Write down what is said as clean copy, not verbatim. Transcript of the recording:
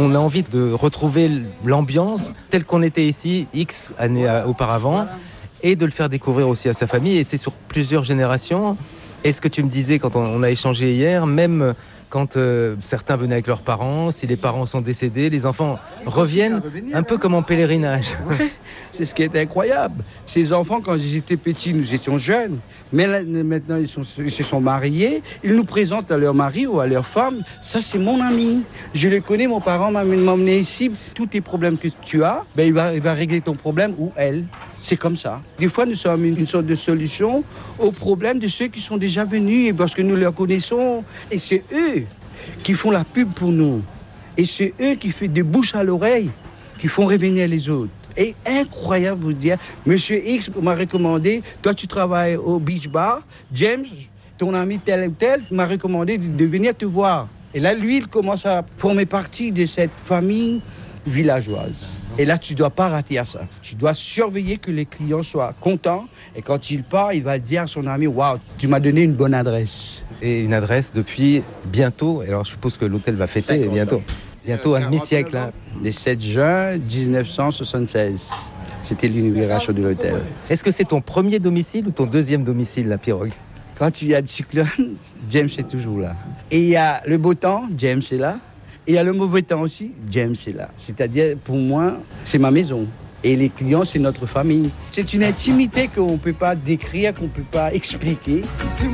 On a envie de retrouver l'ambiance telle qu'on était ici X années auparavant et de le faire découvrir aussi à sa famille. Et c'est sur plusieurs générations. Et ce que tu me disais quand on a échangé hier, même quand certains venaient avec leurs parents, si les parents sont décédés, les enfants reviennent un peu comme en pèlerinage. Ouais, c'est ce qui est incroyable. Ces enfants, quand ils étaient petits, nous étions jeunes. Mais là, maintenant, ils se sont mariés. Ils nous présentent à leur mari ou à leur femme. Ça, c'est mon ami. Je le connais, mon parent m'a emmené ici. Tous tes problèmes que tu as, il va régler ton problème ou elle. C'est comme ça. Des fois, nous sommes une sorte de solution aux problèmes de ceux qui sont déjà venus parce que nous les connaissons. Et c'est eux qui font la pub pour nous. Et c'est eux qui font de bouche à l'oreille, qui font revenir les autres. Et incroyable de vous dire, Monsieur X m'a recommandé, toi tu travailles au Beach Bar, James, ton ami tel ou tel, m'a recommandé de venir te voir. Et là, lui, il commence à former partie de cette famille villageoise. Et là, tu ne dois pas rater à ça. Tu dois surveiller que les clients soient contents. Et quand il part, il va dire à son ami, « Waouh, tu m'as donné une bonne adresse. » Et une adresse depuis bientôt. Alors, je suppose que l'hôtel va fêter bientôt. Bientôt un demi-siècle. Hein. Le 7 juin 1976. C'était l'inauguration de l'hôtel. Est-ce que c'est ton premier domicile ou ton deuxième domicile, la pirogue? Quand il y a le cyclone, James est toujours là. Et il y a le beau temps, James est là. Et il y a le mauvais temps aussi, James est là. C'est-à-dire, pour moi, c'est ma maison. Et les clients, c'est notre famille. C'est une intimité qu'on ne peut pas décrire, qu'on ne peut pas expliquer. C'est